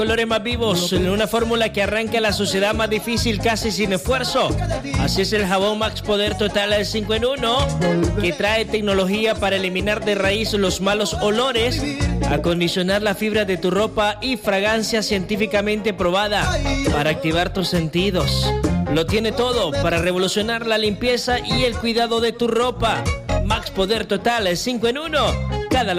Colores más vivos, en una fórmula que arranca la suciedad más difícil casi sin esfuerzo. Así es el jabón Max Poder Total 5 en 1, que trae tecnología para eliminar de raíz los malos olores, acondicionar la fibra de tu ropa y fragancia científicamente probada para activar tus sentidos. Lo tiene todo para revolucionar la limpieza y el cuidado de tu ropa. Max Poder Total 5 en 1.